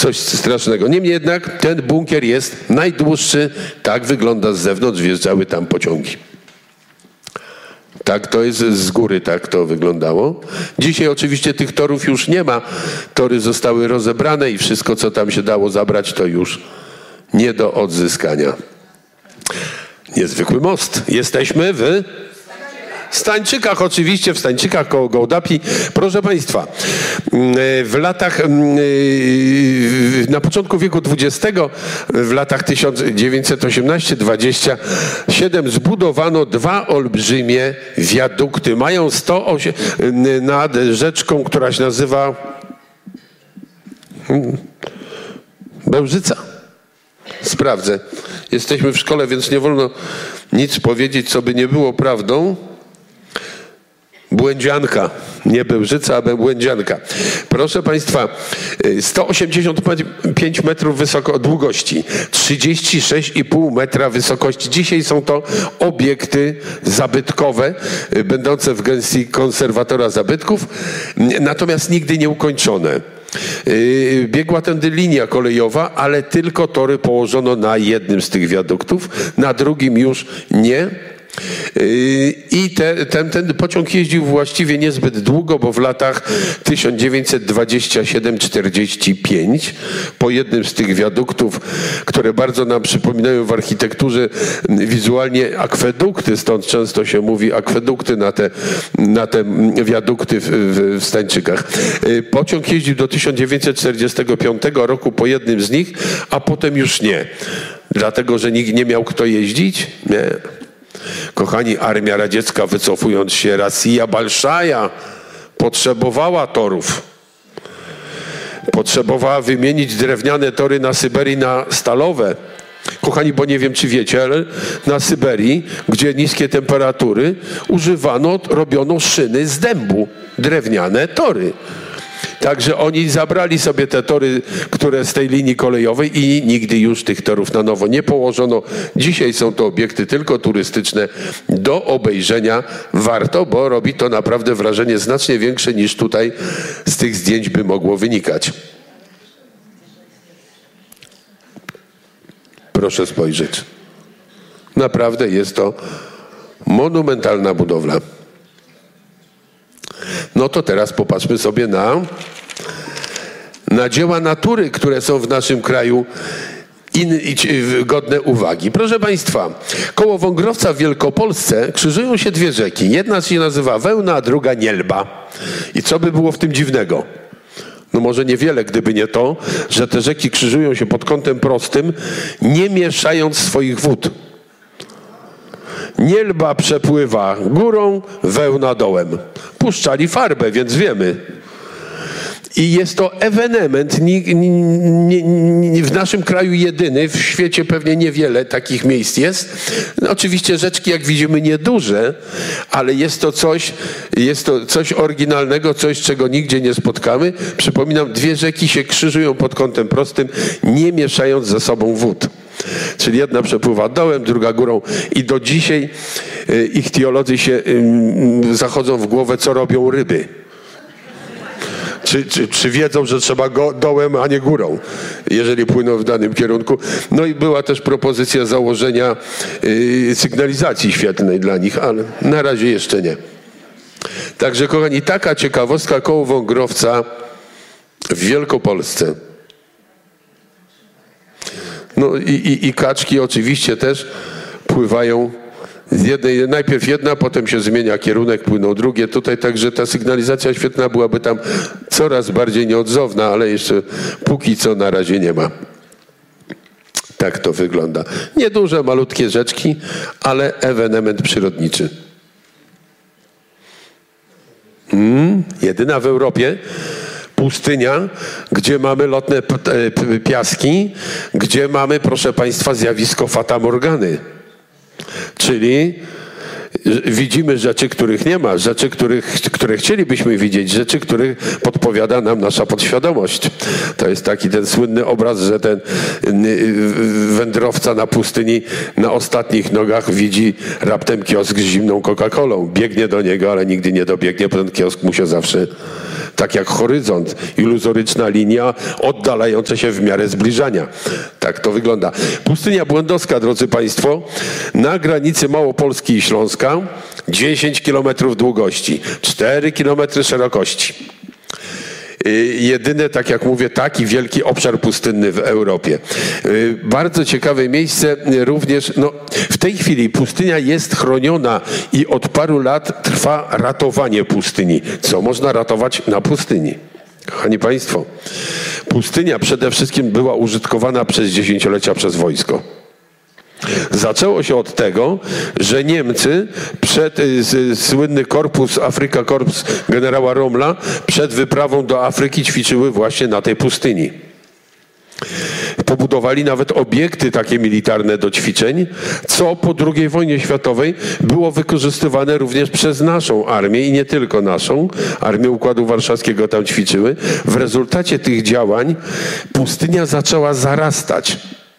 coś strasznego. Niemniej jednak ten bunkier jest najdłuższy, tak wygląda z zewnątrz, wjeżdżały tam pociągi. Tak to jest z góry, tak to wyglądało. Dzisiaj oczywiście tych torów już nie ma. Tory zostały rozebrane i wszystko, co tam się dało zabrać, to już nie do odzyskania. Niezwykły most. Jesteśmy w Stańczykach, oczywiście, w Stańczykach koło Gołdapi. Proszę Państwa, w latach, na początku wieku XX, w latach 1918-27 zbudowano dwa olbrzymie wiadukty. Mają 108 nad rzeczką, która się nazywa Bełżyca. Sprawdzę. Jesteśmy w szkole, więc nie wolno nic powiedzieć, co by nie było prawdą. Błędzianka. Nie Bełżyca, a Błędzianka. Proszę Państwa, 185 metrów długości, 36,5 metra wysokości. Dzisiaj są to obiekty zabytkowe, będące w gestii konserwatora zabytków, natomiast nigdy nie ukończone. Biegła tędy linia kolejowa, ale tylko tory położono na jednym z tych wiaduktów, na drugim już nie. I ten pociąg jeździł właściwie niezbyt długo, bo w latach 1927-45 po jednym z tych wiaduktów, które bardzo nam przypominają w architekturze wizualnie akwedukty, stąd często się mówi akwedukty na te wiadukty w Stańczykach. Pociąg jeździł do 1945 roku po jednym z nich, a potem już nie. Dlatego, że nikt nie miał kto jeździć? Nie. Kochani, armia radziecka, wycofując się, Rosja Balszaja potrzebowała torów. Potrzebowała wymienić drewniane tory na Syberii na stalowe. Kochani, bo nie wiem, czy wiecie, ale na Syberii, gdzie niskie temperatury, robiono szyny z dębu, drewniane tory. Także oni zabrali sobie te tory, które z tej linii kolejowej i nigdy już tych torów na nowo nie położono. Dzisiaj są to obiekty tylko turystyczne. Do obejrzenia warto, bo robi to naprawdę wrażenie znacznie większe niż tutaj z tych zdjęć by mogło wynikać. Proszę spojrzeć. Naprawdę jest to monumentalna budowla. No to teraz popatrzmy sobie na dzieła natury, które są w naszym kraju godne uwagi. Proszę Państwa, koło Wągrowca w Wielkopolsce krzyżują się dwie rzeki. Jedna się nazywa Wełna, a druga Nielba. I co by było w tym dziwnego? No może niewiele, gdyby nie to, że te rzeki krzyżują się pod kątem prostym, nie mieszając swoich wód. Nielba przepływa górą, Wełna dołem. Puszczali farbę, więc wiemy. I jest to ewenement w naszym kraju jedyny, w świecie pewnie niewiele takich miejsc jest. No, oczywiście rzeczki, jak widzimy, nieduże, ale jest to coś oryginalnego, coś, czego nigdzie nie spotkamy. Przypominam, dwie rzeki się krzyżują pod kątem prostym, nie mieszając ze sobą wód. Czyli jedna przepływa dołem, druga górą i do dzisiaj ichtiolodzy się zachodzą w głowę, co robią ryby. Czy wiedzą, że trzeba go dołem, a nie górą, jeżeli płyną w danym kierunku. No i była też propozycja założenia sygnalizacji świetlnej dla nich, ale na razie jeszcze nie. Także kochani, taka ciekawostka koło Wągrowca w Wielkopolsce. No i kaczki oczywiście też pływają z jednej, najpierw jedna, potem się zmienia kierunek, płyną drugie. Tutaj także ta sygnalizacja świetna byłaby tam coraz bardziej nieodzowna, ale jeszcze póki co na razie nie ma. Tak to wygląda. Nieduże, malutkie rzeczki, ale ewenement przyrodniczy. Jedyna w Europie pustynia, gdzie mamy lotne piaski, gdzie mamy, proszę Państwa, zjawisko fatamorgany. Czyli widzimy rzeczy, których nie ma, rzeczy, które chcielibyśmy widzieć, rzeczy, których podpowiada nam nasza podświadomość. To jest taki ten słynny obraz, że ten wędrowca na pustyni na ostatnich nogach widzi raptem kiosk z zimną Coca-Colą. Biegnie do niego, ale nigdy nie dobiegnie, bo ten kiosk mu się zawsze tak jak horyzont, iluzoryczna linia oddalająca się w miarę zbliżania. Tak to wygląda. Pustynia błędowska, drodzy Państwo, na granicy Małopolski i Śląska, 10 km długości, 4 km szerokości. Jedyne, tak jak mówię, taki wielki obszar pustynny w Europie. Bardzo ciekawe miejsce również, no, w tej chwili pustynia jest chroniona i od paru lat trwa ratowanie pustyni. Co można ratować na pustyni? Kochani Państwo, pustynia przede wszystkim była użytkowana przez dziesięciolecia przez wojsko. Zaczęło się od tego, że Niemcy słynny korpus, Afrika Korps generała Rommela przed wyprawą do Afryki ćwiczyły właśnie na tej pustyni. Pobudowali nawet obiekty takie militarne do ćwiczeń, co po II wojnie światowej było wykorzystywane również przez naszą armię i nie tylko naszą. Armię Układu Warszawskiego tam ćwiczyły. W rezultacie tych działań pustynia zaczęła zarastać.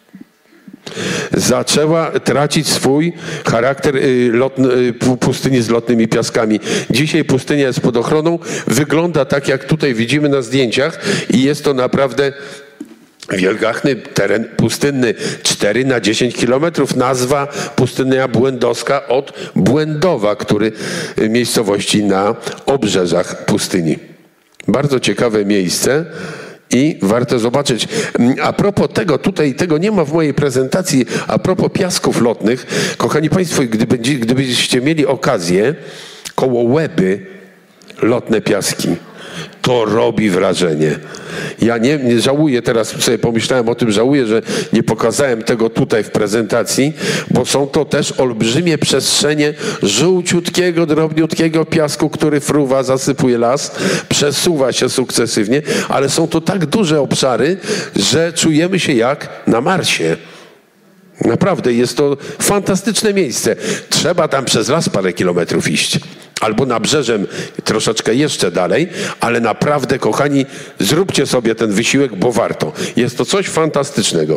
Zaczęła tracić swój charakter pustyni z lotnymi piaskami. Dzisiaj pustynia jest pod ochroną. Wygląda tak, jak tutaj widzimy na zdjęciach i jest to naprawdę wielgachny teren pustynny, 4 na 10 kilometrów. Nazwa pustynia błędowska od Błędowa, miejscowości na obrzeżach pustyni. Bardzo ciekawe miejsce. I warto zobaczyć. A propos tego, tutaj tego nie ma w mojej prezentacji, a propos piasków lotnych, kochani Państwo, gdybyście mieli okazję, koło Łeby lotne piaski, to robi wrażenie. Ja nie żałuję, teraz sobie pomyślałem o tym, żałuję, że nie pokazałem tego tutaj w prezentacji, bo są to też olbrzymie przestrzenie żółciutkiego, drobniutkiego piasku, który fruwa, zasypuje las, przesuwa się sukcesywnie, ale są to tak duże obszary, że czujemy się jak na Marsie. Naprawdę jest to fantastyczne miejsce. Trzeba tam przez las parę kilometrów iść. Albo nabrzeżem troszeczkę jeszcze dalej, ale naprawdę, kochani, zróbcie sobie ten wysiłek, bo warto. Jest to coś fantastycznego.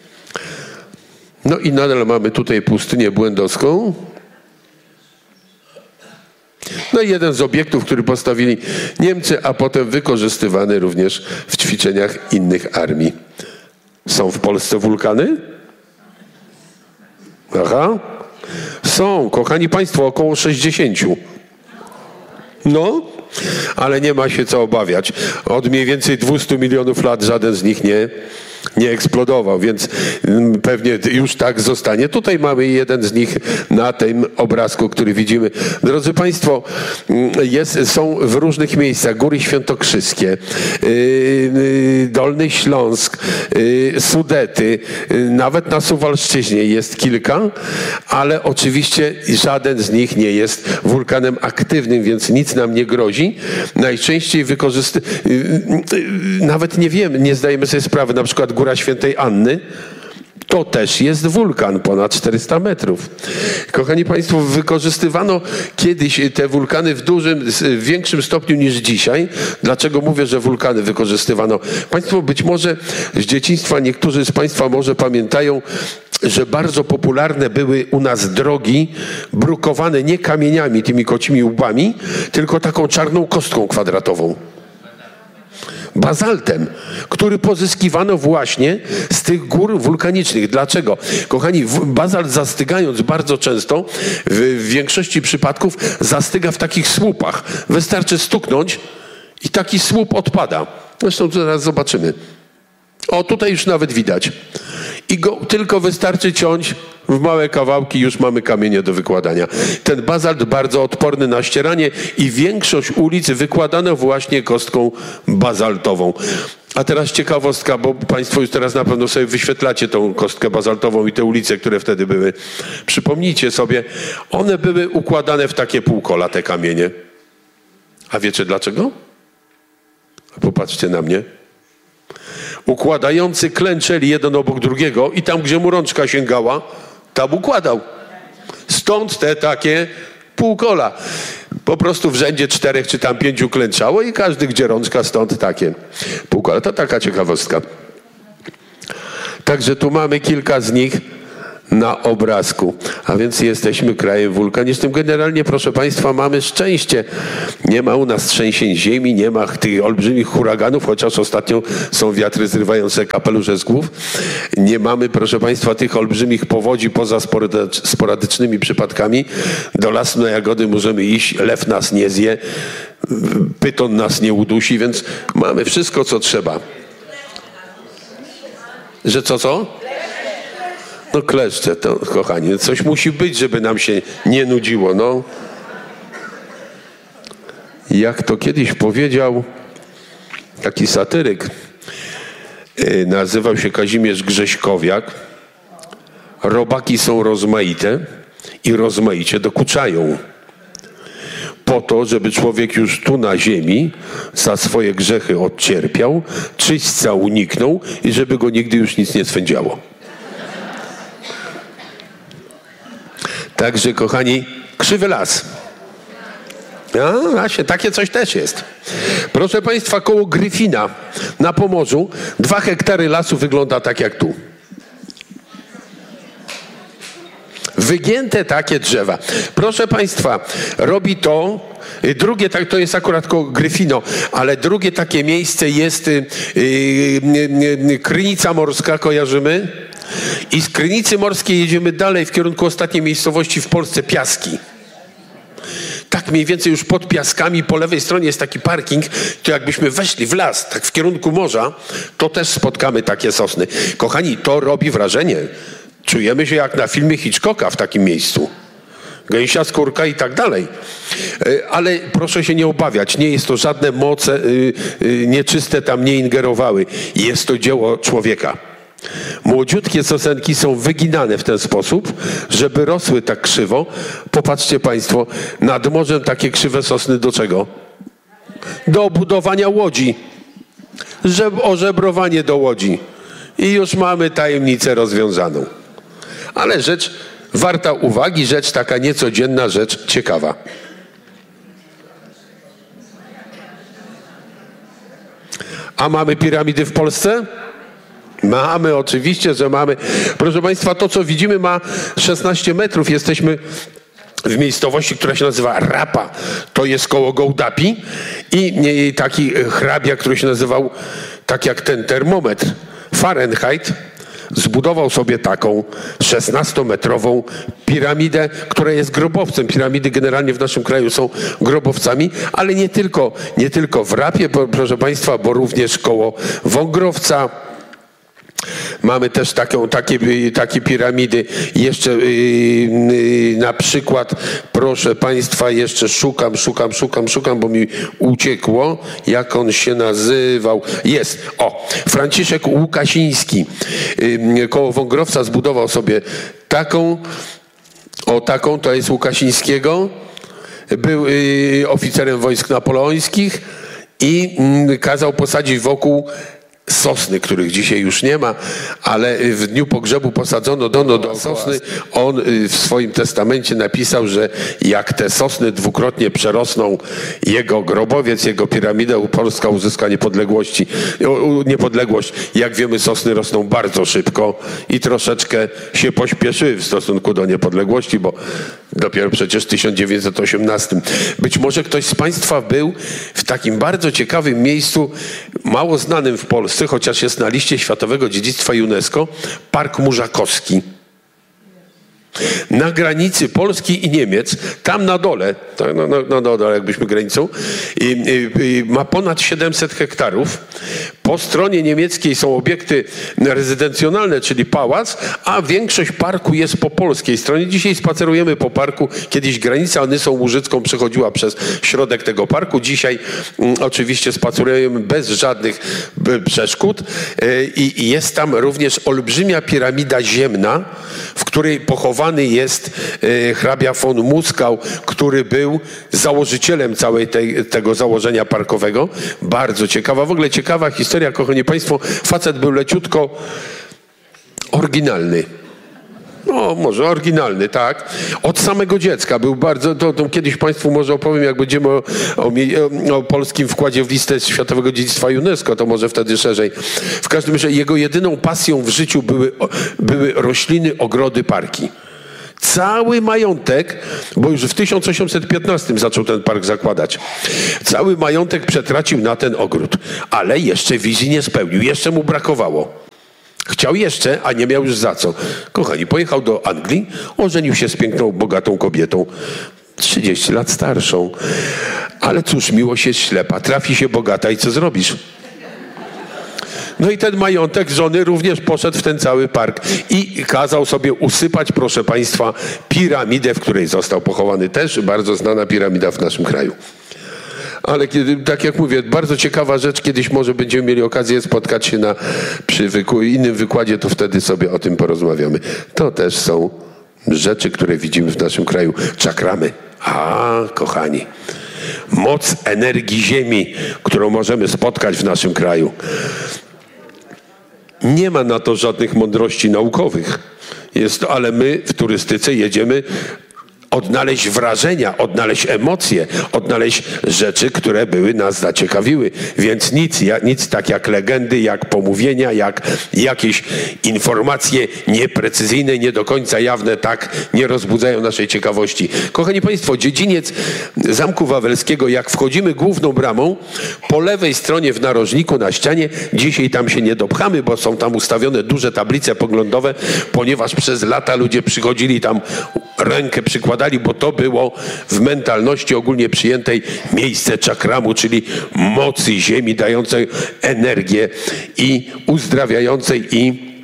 No i nadal mamy tutaj pustynię błędowską. No i jeden z obiektów, który postawili Niemcy, a potem wykorzystywany również w ćwiczeniach innych armii. Są w Polsce wulkany? Aha. Są, kochani Państwo, około 60. No, ale nie ma się co obawiać. Od mniej więcej 200 milionów lat żaden z nich nie eksplodował, więc pewnie już tak zostanie. Tutaj mamy jeden z nich na tym obrazku, który widzimy. Drodzy Państwo, są w różnych miejscach. Góry Świętokrzyskie, Dolny Śląsk, Sudety, nawet na Suwalszczyźnie jest kilka, ale oczywiście żaden z nich nie jest wulkanem aktywnym, więc nic nam nie grozi. Najczęściej nawet nie wiemy, nie zdajemy sobie sprawy, na przykład Góra Świętej Anny, to też jest wulkan, ponad 400 metrów. Kochani Państwo, wykorzystywano kiedyś te wulkany w większym stopniu niż dzisiaj. Dlaczego mówię, że wulkany wykorzystywano? Państwo być może z dzieciństwa, niektórzy z Państwa może pamiętają, że bardzo popularne były u nas drogi brukowane nie kamieniami, tymi kocimi łbami, tylko taką czarną kostką kwadratową. Bazaltem, który pozyskiwano właśnie z tych gór wulkanicznych. Dlaczego? Kochani, bazalt zastygając bardzo często, w większości przypadków zastyga w takich słupach. Wystarczy stuknąć i taki słup odpada. Zresztą zaraz zobaczymy. O, tutaj już nawet widać. I go tylko wystarczy ciąć w małe kawałki, już mamy kamienie do wykładania. Ten bazalt bardzo odporny na ścieranie i większość ulic wykładano właśnie kostką bazaltową. A teraz ciekawostka, bo Państwo już teraz na pewno sobie wyświetlacie tą kostkę bazaltową i te ulice, które wtedy były. Przypomnijcie sobie, one były układane w takie półkola, te kamienie. A wiecie dlaczego? Popatrzcie na mnie. Układający klęczeli jeden obok drugiego i tam, gdzie mu rączka sięgała, tam układał. Stąd te takie półkola. Po prostu w rzędzie 4 czy tam 5 klęczało i każdy, gdzie rączka, stąd takie półkola. To taka ciekawostka. Także tu mamy kilka z nich. na obrazku. A więc jesteśmy krajem wulkanicznym. Generalnie, proszę Państwa, mamy szczęście. Nie ma u nas trzęsień ziemi, nie ma tych olbrzymich huraganów, chociaż ostatnio są wiatry zrywające kapelusze z głów. Nie mamy, proszę Państwa, tych olbrzymich powodzi poza sporadycznymi przypadkami. Do lasu na jagody możemy iść, lew nas nie zje, pyton nas nie udusi, więc mamy wszystko, co trzeba. Że co? No kleszcze, to kochani, coś musi być, żeby nam się nie nudziło, no. Jak to kiedyś powiedział taki satyryk, nazywał się Kazimierz Grześkowiak, robaki są rozmaite i rozmaicie dokuczają. Po to, żeby człowiek już tu na ziemi za swoje grzechy odcierpiał, czyśćca uniknął i żeby go nigdy już nic nie swędziało. Także, kochani, krzywy las. A właśnie, takie coś też jest. Proszę Państwa, koło Gryfina na Pomorzu 2 hektary lasu wygląda tak jak tu. Wygięte takie drzewa. Proszę Państwa, robi to, drugie, to jest akurat koło Gryfino, ale drugie takie miejsce jest Krynica Morska, kojarzymy? I z Krynicy Morskiej jedziemy dalej w kierunku ostatniej miejscowości w Polsce, Piaski. Tak mniej więcej już pod Piaskami, po lewej stronie jest taki parking, to jakbyśmy weszli w las, tak w kierunku morza, to też spotkamy takie sosny. Kochani, to robi wrażenie. Czujemy się jak na filmie Hitchcocka w takim miejscu. Gęsia skórka i tak dalej. Ale proszę się nie obawiać, nie jest to żadne moce nieczyste tam nie ingerowały. Jest to dzieło człowieka. Młodziutkie sosenki są wyginane w ten sposób, żeby rosły tak krzywo. Popatrzcie Państwo, nad morzem takie krzywe sosny do czego? Do budowania łodzi. Ożebrowanie do łodzi. I już mamy tajemnicę rozwiązaną. Ale rzecz warta uwagi, rzecz taka niecodzienna, rzecz ciekawa. A mamy piramidy w Polsce? Mamy, oczywiście, że mamy. Proszę Państwa, to co widzimy ma 16 metrów. Jesteśmy w miejscowości, która się nazywa Rapa. To jest koło Gołdapi i taki hrabia, który się nazywał tak jak ten termometr, Fahrenheit, zbudował sobie taką 16-metrową piramidę, która jest grobowcem. Piramidy generalnie w naszym kraju są grobowcami, ale nie tylko w Rapie, proszę Państwa, bo również koło Wągrowca. Mamy też takie piramidy. Jeszcze na przykład, proszę Państwa, jeszcze szukam, bo mi uciekło. Jak on się nazywał? Jest. Franciszek Łukasiński. Koło Wągrowca zbudował sobie taką, to jest Łukasińskiego. Był oficerem wojsk napoleońskich i kazał posadzić wokół sosny, których dzisiaj już nie ma, ale w dniu pogrzebu posadzono do sosny. On w swoim testamencie napisał, że jak te sosny dwukrotnie przerosną jego grobowiec, jego piramidę, Polska uzyska niepodległość. Jak wiemy, sosny rosną bardzo szybko i troszeczkę się pośpieszyły w stosunku do niepodległości, bo dopiero przecież w 1918. Być może ktoś z Państwa był w takim bardzo ciekawym miejscu, mało znanym w Polsce, chociaż jest na liście Światowego Dziedzictwa UNESCO, Park Murzakowski. Na granicy Polski i Niemiec, tam na dole, na dole jakbyśmy granicą, ma ponad 700 hektarów. Po stronie niemieckiej są obiekty rezydencjonalne, czyli pałac, a większość parku jest po polskiej stronie. Dzisiaj spacerujemy po parku. Kiedyś granica Anysą-Łużycką przechodziła przez środek tego parku. Dzisiaj oczywiście spacerujemy bez żadnych przeszkód. I jest tam również olbrzymia piramida ziemna, w której pochowany jest hrabia von Muskau, który był założycielem tego założenia parkowego. Bardzo ciekawa, w ogóle ciekawa historia, kochani Państwo. Facet był leciutko oryginalny. No, może oryginalny, tak. Od samego dziecka był bardzo, to kiedyś Państwu może opowiem, jak będziemy o polskim wkładzie w listę Światowego Dziedzictwa UNESCO, to może wtedy szerzej. W każdym razie jego jedyną pasją w życiu były rośliny, ogrody, parki. Cały majątek, bo już w 1815 zaczął ten park zakładać, cały majątek przetracił na ten ogród, ale jeszcze wizji nie spełnił, jeszcze mu brakowało. Chciał jeszcze, a nie miał już za co. Kochani, pojechał do Anglii, ożenił się z piękną, bogatą kobietą, 30 lat starszą. Ale cóż, miłość jest ślepa, trafi się bogata i co zrobisz? No i ten majątek żony również poszedł w ten cały park i kazał sobie usypać, proszę Państwa, piramidę, w której został pochowany. Też bardzo znana piramida w naszym kraju. Ale tak jak mówię, bardzo ciekawa rzecz, kiedyś może będziemy mieli okazję spotkać się przy innym wykładzie, to wtedy sobie o tym porozmawiamy. To też są rzeczy, które widzimy w naszym kraju. Czakramy. Kochani, moc energii Ziemi, którą możemy spotkać w naszym kraju. Nie ma na to żadnych mądrości naukowych. Ale my w turystyce jedziemy odnaleźć wrażenia, odnaleźć emocje, odnaleźć rzeczy, które nas zaciekawiły. Więc nic tak jak legendy, jak pomówienia, jak jakieś informacje nieprecyzyjne, nie do końca jawne, tak nie rozbudzają naszej ciekawości. Kochani Państwo, dziedziniec Zamku Wawelskiego, jak wchodzimy główną bramą, po lewej stronie w narożniku na ścianie, dzisiaj tam się nie dopchamy, bo są tam ustawione duże tablice poglądowe, ponieważ przez lata ludzie przychodzili tam, rękę przykładali, bo to było w mentalności ogólnie przyjętej miejsce czakramu, czyli mocy Ziemi dającej energię i uzdrawiającej i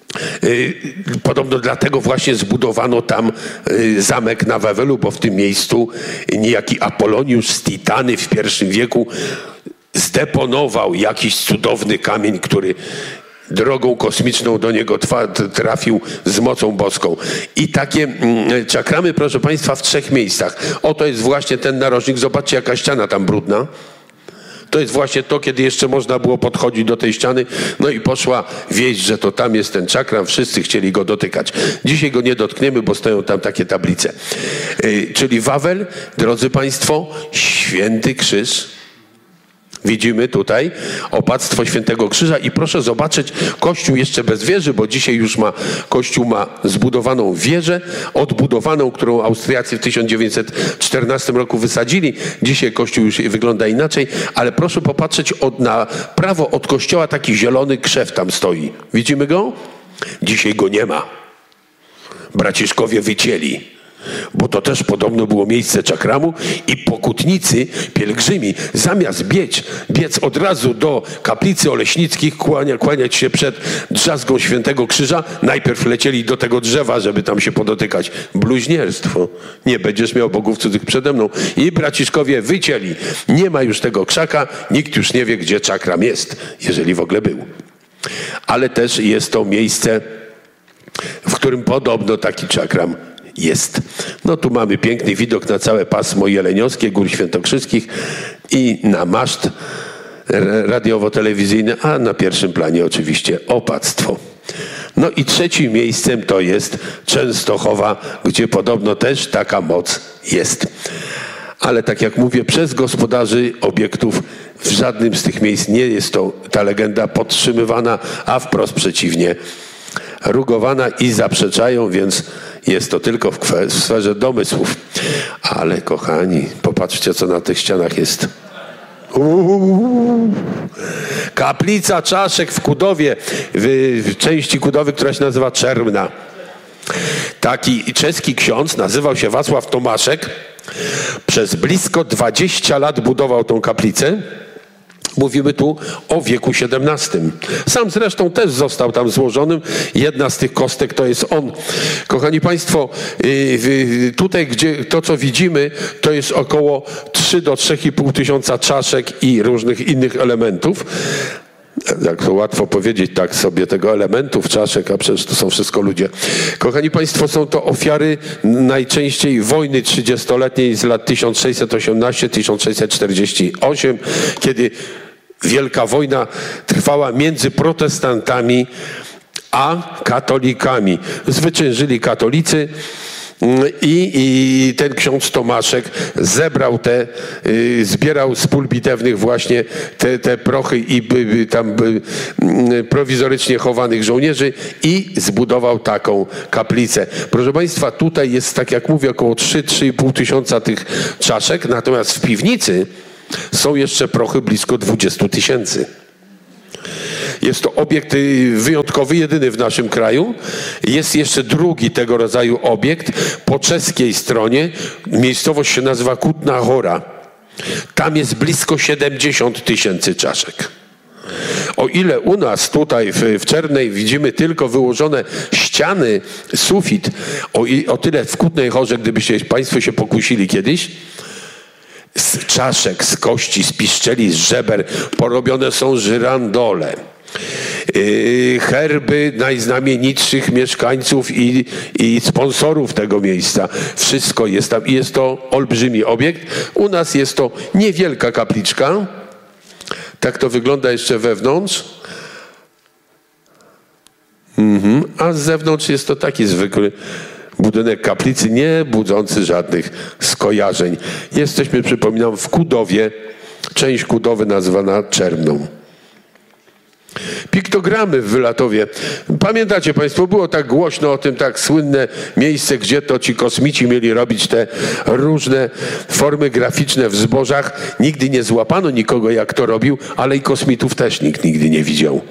podobno dlatego właśnie zbudowano tam zamek na Wawelu, bo w tym miejscu niejaki Apoloniusz z Titany w I wieku zdeponował jakiś cudowny kamień, który drogą kosmiczną do niego trafił z mocą boską. I takie czakramy, proszę Państwa, w 3 miejscach. Oto jest właśnie ten narożnik. Zobaczcie, jaka ściana tam brudna. To jest właśnie to, kiedy jeszcze można było podchodzić do tej ściany. No i poszła wieść, że to tam jest ten czakram. Wszyscy chcieli go dotykać. Dzisiaj go nie dotkniemy, bo stoją tam takie tablice. Czyli Wawel, drodzy Państwo, Święty Krzyż. Widzimy tutaj opactwo Świętego Krzyża i proszę zobaczyć, kościół jeszcze bez wieży, bo dzisiaj już kościół ma zbudowaną wieżę, odbudowaną, którą Austriacy w 1914 roku wysadzili. Dzisiaj kościół już wygląda inaczej, ale proszę popatrzeć na prawo od kościoła, taki zielony krzew tam stoi. Widzimy go? Dzisiaj go nie ma. Braciszkowie wycięli. Bo to też podobno było miejsce czakramu i pokutnicy, pielgrzymi, zamiast biec od razu do kaplicy Oleśnickich, kłaniać się przed drzazgą Świętego Krzyża, najpierw lecieli do tego drzewa, żeby tam się podotykać. Bluźnierstwo. Nie będziesz miał bogów cudzych przede mną. I braciszkowie wycięli. Nie ma już tego krzaka, nikt już nie wie, gdzie czakram jest, jeżeli w ogóle był. Ale też jest to miejsce, w którym podobno taki czakram jest. No tu mamy piękny widok na całe pasmo jeleniowskie, Gór Świętokrzyskich i na maszt radiowo-telewizyjny, a na pierwszym planie oczywiście opactwo. No i trzecim miejscem to jest Częstochowa, gdzie podobno też taka moc jest. Ale tak jak mówię, przez gospodarzy obiektów w żadnym z tych miejsc nie jest ta legenda podtrzymywana, a wprost przeciwnie, rugowana i zaprzeczają, więc jest to tylko w sferze domysłów. Ale kochani, popatrzcie, co na tych ścianach jest. Kaplica czaszek w Kudowie, w części Kudowy, która się nazywa Czermna. Taki czeski ksiądz, nazywał się Wacław Tomaszek, przez blisko 20 lat budował tą kaplicę. Mówimy tu o wieku XVII. Sam zresztą też został tam złożonym. Jedna z tych kostek to jest on. Kochani Państwo, tutaj to, co widzimy, to jest około 3 do 3,5 tysiąca czaszek i różnych innych elementów. Jak to łatwo powiedzieć tak sobie, tego elementów, czaszek, a przecież to są wszystko ludzie. Kochani Państwo, są to ofiary najczęściej wojny 30-letniej z lat 1618-1648, kiedy Wielka Wojna trwała między protestantami a katolikami. Zwyciężyli katolicy. I ten ksiądz Tomaszek zebrał zbierał z pól bitewnych właśnie te prochy i tam prowizorycznie chowanych żołnierzy i zbudował taką kaplicę. Proszę Państwa, tutaj jest, tak jak mówię, około 3-3,5 tysiąca tych czaszek, natomiast w piwnicy są jeszcze prochy blisko 20 000. Jest to obiekt wyjątkowy, jedyny w naszym kraju. Jest jeszcze drugi tego rodzaju obiekt po czeskiej stronie. Miejscowość się nazywa Kutna Hora. Tam jest blisko 70 000 czaszek. O ile u nas tutaj w Czernej widzimy tylko wyłożone ściany, sufit, o tyle w Kutnej Horze, gdybyście Państwo się pokusili kiedyś, z czaszek, z kości, z piszczeli, z żeber porobione są żyrandole. Herby najznamienitszych mieszkańców i sponsorów tego miejsca. Wszystko jest tam i jest to olbrzymi obiekt. U nas jest to niewielka kapliczka. Tak to wygląda jeszcze wewnątrz. A z zewnątrz jest to taki zwykły budynek kaplicy, nie budzący żadnych skojarzeń. Jesteśmy, przypominam, w Kudowie. Część Kudowy nazwana Czermną. Piktogramy w Wylatowie. Pamiętacie Państwo, było tak głośno o tym, tak słynne miejsce, gdzie to ci kosmici mieli robić te różne formy graficzne w zbożach. Nigdy nie złapano nikogo, jak to robił, ale i kosmitów też nikt nigdy nie widział.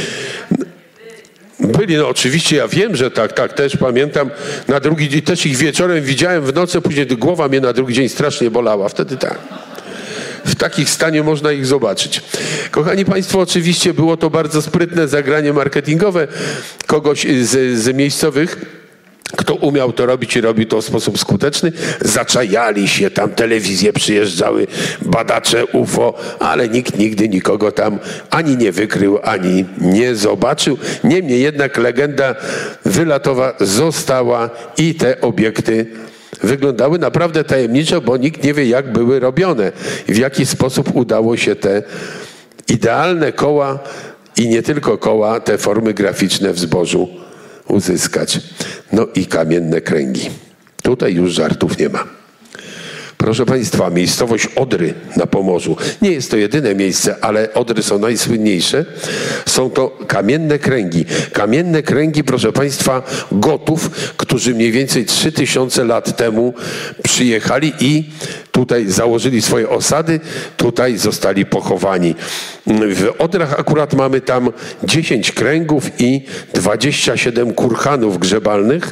Byli, no oczywiście, ja wiem, że tak, też pamiętam. Na drugi dzień, też ich wieczorem widziałem w nocy, później głowa mnie na drugi dzień strasznie bolała. Wtedy tak. W takich stanie można ich zobaczyć. Kochani Państwo, oczywiście było to bardzo sprytne zagranie marketingowe kogoś z miejscowych, kto umiał to robić i robił to w sposób skuteczny. Zaczajali się, tam telewizje przyjeżdżały, badacze UFO, ale nikt nigdy nikogo tam ani nie wykrył, ani nie zobaczył. Niemniej jednak legenda Wylatowa została i te obiekty wyglądały naprawdę tajemniczo, bo nikt nie wie, jak były robione. W jaki sposób udało się te idealne koła i nie tylko koła, te formy graficzne w zbożu uzyskać. No i kamienne kręgi. Tutaj już żartów nie ma. Proszę Państwa, miejscowość Odry na Pomorzu. Nie jest to jedyne miejsce, ale Odry są najsłynniejsze. Są to kamienne kręgi. Kamienne kręgi, proszę Państwa, Gotów, którzy mniej więcej 3000 lat temu przyjechali i tutaj założyli swoje osady, tutaj zostali pochowani. W Odrach akurat mamy tam 10 kręgów i 27 kurhanów grzebalnych.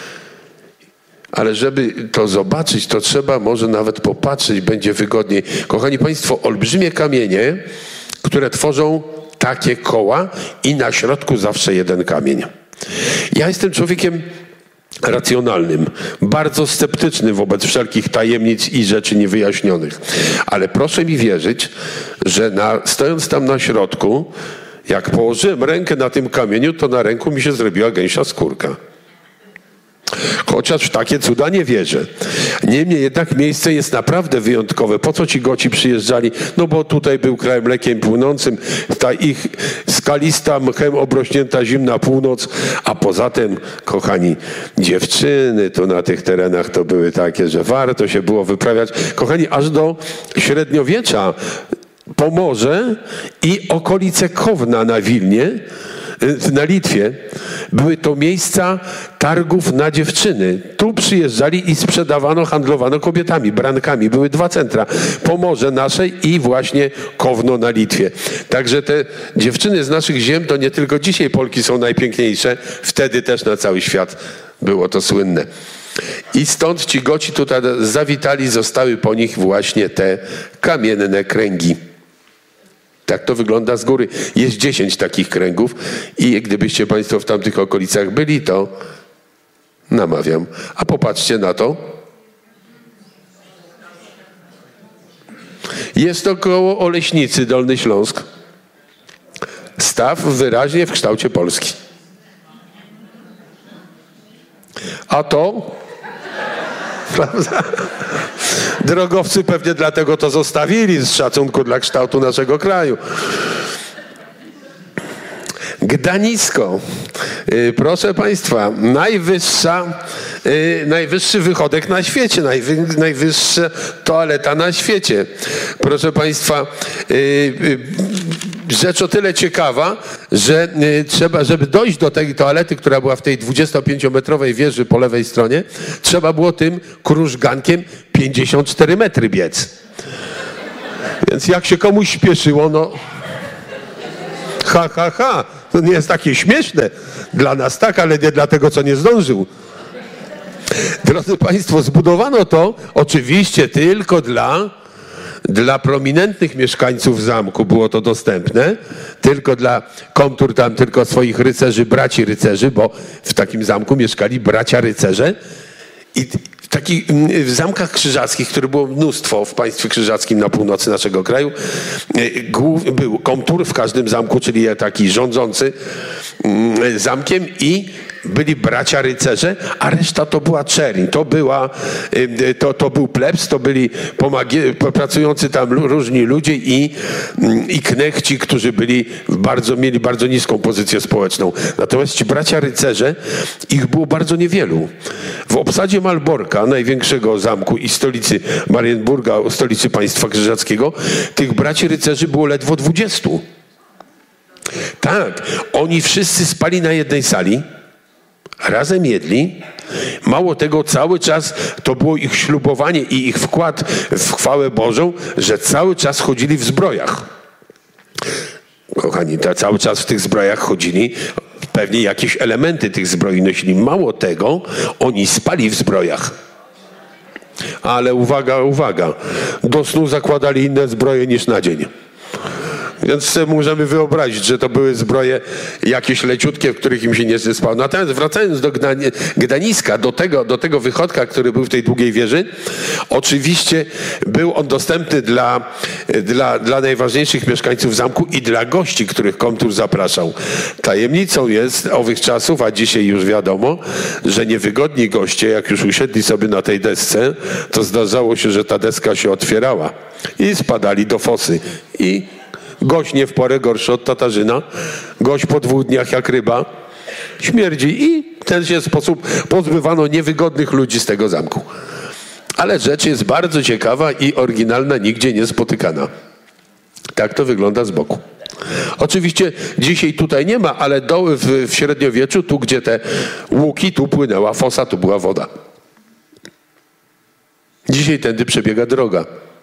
Ale żeby to zobaczyć, to trzeba może nawet popatrzeć, będzie wygodniej. Kochani Państwo, olbrzymie kamienie, które tworzą takie koła i na środku zawsze jeden kamień. Ja jestem człowiekiem racjonalnym, bardzo sceptyczny wobec wszelkich tajemnic i rzeczy niewyjaśnionych. Ale proszę mi wierzyć, że stojąc tam na środku, jak położyłem rękę na tym kamieniu, to na ręku mi się zrobiła gęsia skórka. Chociaż w takie cuda nie wierzę. Niemniej jednak miejsce jest naprawdę wyjątkowe. Po co ci Goci przyjeżdżali? No bo tutaj był kraj mlekiem płynącym, ta ich skalista, mchem obrośnięta zimna północ, a poza tym, kochani, dziewczyny tu na tych terenach to były takie, że warto się było wyprawiać. Kochani, aż do średniowiecza Pomorze i okolice Kowna na Wilnie, na Litwie, były to miejsca targów na dziewczyny. Tu przyjeżdżali i sprzedawano, handlowano kobietami, brankami. Były 2 centra. Pomorze naszej i właśnie Kowno na Litwie. Także te dziewczyny z naszych ziem, to nie tylko dzisiaj Polki są najpiękniejsze, wtedy też na cały świat było to słynne. I stąd ci Goci tutaj zawitali, zostały po nich właśnie te kamienne kręgi. Tak to wygląda z góry. Jest 10 takich kręgów i gdybyście Państwo w tamtych okolicach byli, to namawiam. A popatrzcie na to. Jest to koło Oleśnicy, Dolny Śląsk. Staw wyraźnie w kształcie Polski. A to... Prawda? Drogowcy pewnie dlatego to zostawili z szacunku dla kształtu naszego kraju. Gdańsko. Proszę Państwa, najwyższy wychodek na świecie, najwyższa toaleta na świecie. Proszę Państwa, rzecz o tyle ciekawa, że trzeba, żeby dojść do tej toalety, która była w tej 25-metrowej wieży po lewej stronie, trzeba było tym krużgankiem 54 metry biec. Więc jak się komuś śpieszyło, no to nie jest takie śmieszne. Dla nas tak, ale nie dla tego, co nie zdążył. Drodzy Państwo, zbudowano to oczywiście tylko dla prominentnych mieszkańców zamku było to dostępne, tylko dla komtur tam, tylko swoich rycerzy, braci rycerzy, bo w takim zamku mieszkali bracia rycerze. I w zamkach krzyżackich, których było mnóstwo w państwie krzyżackim na północy naszego kraju, był komtur w każdym zamku, czyli taki rządzący zamkiem, i byli bracia rycerze, a reszta to była czerń, to był plebs, to byli pracujący tam różni ludzie i knechci, którzy mieli bardzo niską pozycję społeczną. Natomiast ci bracia rycerze, ich było bardzo niewielu. W obsadzie Malborka, największego zamku i stolicy Marienburga, stolicy państwa krzyżackiego, tych braci rycerzy było ledwo 20. Tak, oni wszyscy spali na jednej sali, razem jedli. Mało tego, cały czas to było ich ślubowanie i ich wkład w chwałę Bożą, że cały czas chodzili w zbrojach. Kochani, cały czas w tych zbrojach chodzili, pewnie jakieś elementy tych zbroi nosili. Mało tego, oni spali w zbrojach. Ale uwaga, do snu zakładali inne zbroje niż na dzień. Więc możemy wyobrazić, że to były zbroje jakieś leciutkie, w których im się nie spało. Natomiast wracając do Gdańska, do tego wychodka, który był w tej długiej wieży, oczywiście był on dostępny dla najważniejszych mieszkańców zamku i dla gości, których komtur zapraszał. Tajemnicą jest owych czasów, a dzisiaj już wiadomo, że niewygodni goście, jak już usiedli sobie na tej desce, to zdarzało się, że ta deska się otwierała i spadali do fosy. I gość nie w porę gorszy od Tatarzyna, gość po 2 dniach jak ryba, śmierdzi, i w ten się sposób pozbywano niewygodnych ludzi z tego zamku. Ale rzecz jest bardzo ciekawa i oryginalna, nigdzie nie spotykana. Tak to wygląda z boku. Oczywiście dzisiaj tutaj nie ma, ale doły w średniowieczu, tu gdzie te łuki, tu płynęła fosa, tu była woda. Dzisiaj tędy przebiega droga.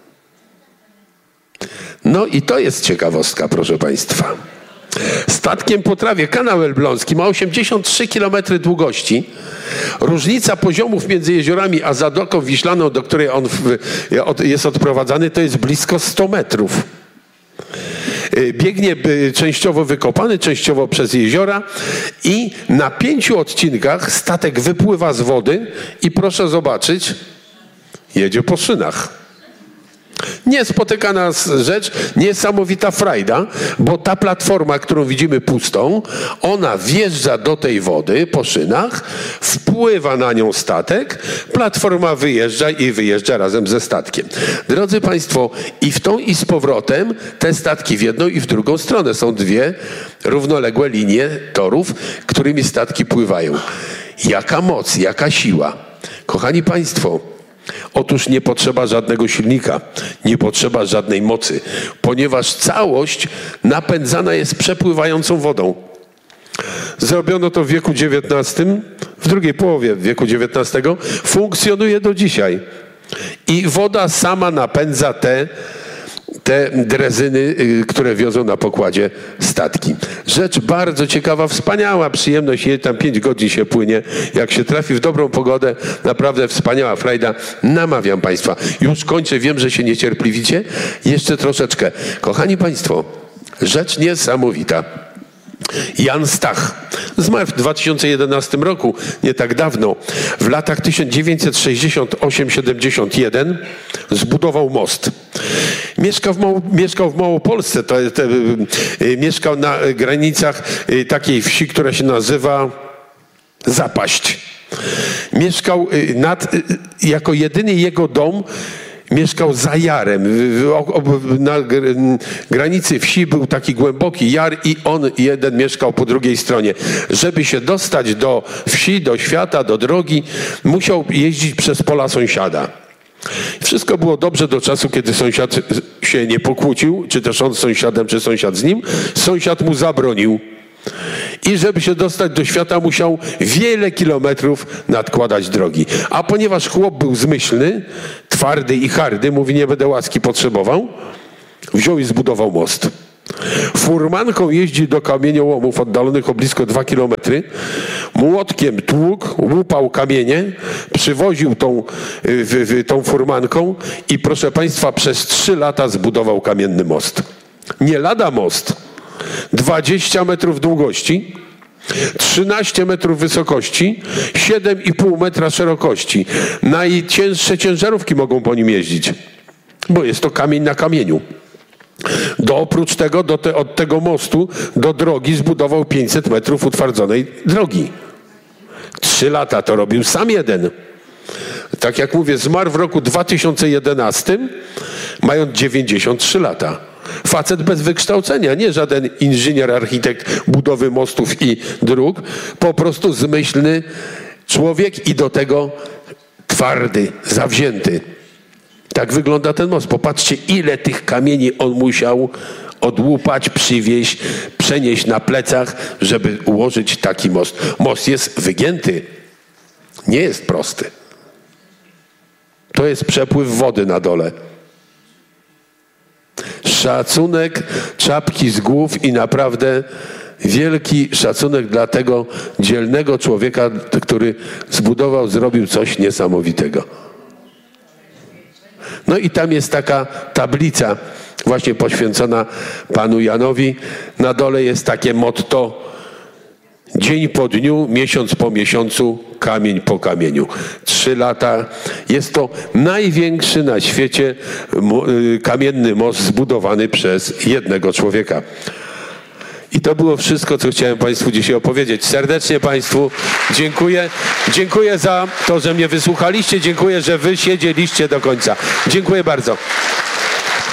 No i to jest ciekawostka, proszę Państwa. Statkiem po trawie kanał elbląski ma 83 km długości. Różnica poziomów między jeziorami a Zatoką Wiślaną, do której on jest odprowadzany, to jest blisko 100 metrów. Biegnie częściowo wykopany, częściowo przez jeziora, i na 5 odcinkach statek wypływa z wody i proszę zobaczyć, jedzie po szynach. Niespotykana rzecz, niesamowita frajda, bo ta platforma, którą widzimy pustą, ona wjeżdża do tej wody po szynach, wpływa na nią statek, platforma wyjeżdża i wyjeżdża razem ze statkiem. Drodzy Państwo, i w tą i z powrotem te statki w jedną i w drugą stronę. Są 2 równoległe linie torów, którymi statki pływają. Jaka moc, jaka siła. Kochani Państwo, otóż nie potrzeba żadnego silnika, nie potrzeba żadnej mocy, ponieważ całość napędzana jest przepływającą wodą. Zrobiono to w wieku XIX, w drugiej połowie wieku XIX, funkcjonuje do dzisiaj. I woda sama napędza te drezyny, które wiozą na pokładzie statki. Rzecz bardzo ciekawa, wspaniała przyjemność. Tam 5 godzin się płynie. Jak się trafi w dobrą pogodę, naprawdę wspaniała frajda. Namawiam Państwa. Już kończę, wiem, że się niecierpliwicie. Jeszcze troszeczkę. Kochani Państwo, rzecz niesamowita. Jan Stach zmarł w 2011 roku, nie tak dawno. W latach 1968-71 zbudował most. Mieszkał w Małopolsce, mieszkał na granicach takiej wsi, która się nazywa Zapaść. Mieszkał jako jedyny jego dom mieszkał za jarem. Na granicy wsi był taki głęboki jar i on jeden mieszkał po drugiej stronie. Żeby się dostać do wsi, do świata, do drogi, musiał jeździć przez pola sąsiada. Wszystko było dobrze do czasu, kiedy sąsiad się nie pokłócił, czy też on z sąsiadem, czy sąsiad z nim. Sąsiad mu zabronił. I żeby się dostać do świata, musiał wiele kilometrów nadkładać drogi. A ponieważ chłop był zmyślny, twardy i hardy, mówi, nie będę łaski potrzebował, wziął i zbudował most. Furmanką jeździł do kamieniołomów oddalonych o blisko 2 kilometry, młotkiem tłukł, łupał kamienie, przywoził tą furmanką i proszę państwa, przez 3 lata zbudował kamienny most. Nie lada most. 20 metrów długości, 13 metrów wysokości, 7,5 metra szerokości. Najcięższe ciężarówki mogą po nim jeździć, bo jest to kamień na kamieniu. Oprócz tego, od tego mostu do drogi zbudował 500 metrów utwardzonej drogi. 3 lata to robił sam jeden. Tak jak mówię, zmarł w roku 2011, mając 93 lata. Facet bez wykształcenia, nie żaden inżynier, architekt budowy mostów i dróg, po prostu zmyślny człowiek i do tego twardy, zawzięty. Tak wygląda ten most. Popatrzcie, ile tych kamieni on musiał odłupać, przywieźć, przenieść na plecach, żeby ułożyć taki most. Most jest wygięty, nie jest prosty. To jest przepływ wody na dole. Szacunek czapki z głów i naprawdę wielki szacunek dla tego dzielnego człowieka, który zrobił coś niesamowitego. No i tam jest taka tablica właśnie poświęcona panu Janowi. Na dole jest takie motto: dzień po dniu, miesiąc po miesiącu, kamień po kamieniu. 3 lata. Jest to największy na świecie kamienny most zbudowany przez jednego człowieka. I to było wszystko, co chciałem państwu dzisiaj opowiedzieć. Serdecznie państwu dziękuję. Dziękuję za to, że mnie wysłuchaliście. Dziękuję, że wy siedzieliście do końca. Dziękuję bardzo.